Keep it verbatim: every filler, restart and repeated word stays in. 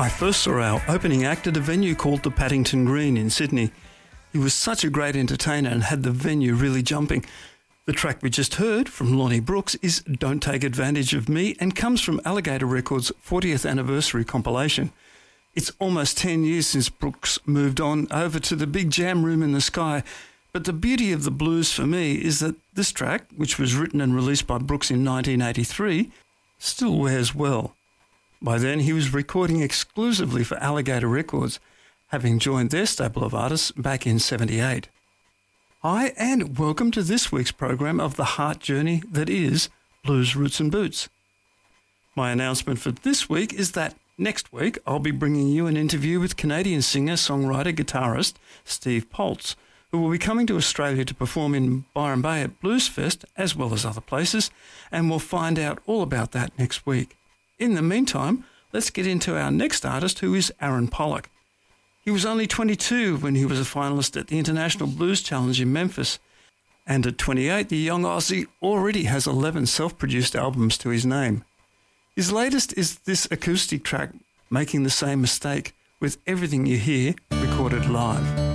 I first saw our opening act at a venue called the Paddington Green in Sydney. He was such a great entertainer and had the venue really jumping. The track we just heard from Lonnie Brooks is Don't Take Advantage of Me and comes from Alligator Records' fortieth anniversary compilation. It's almost ten years since Brooks moved on over to the big jam room in the sky, but the beauty of the blues for me is that this track, which was written and released by Brooks in nineteen eighty-three, still wears well. By then he was recording exclusively for Alligator Records, having joined their stable of artists back in seventy-eight. Hi, and welcome to this week's program of the heart journey that is Blues Roots and Boots. My announcement for this week is that next week I'll be bringing you an interview with Canadian singer, songwriter, guitarist Steve Poltz, who will be coming to Australia to perform in Byron Bay at Bluesfest as well as other places, and we'll find out all about that next week. In the meantime, let's get into our next artist, who is Aaron Pollock. He was only twenty-two when he was a finalist at the International Blues Challenge in Memphis. And at twenty-eight, the young Aussie already has eleven self-produced albums to his name. His latest is this acoustic track, Making the Same Mistake, with Everything You Hear recorded live.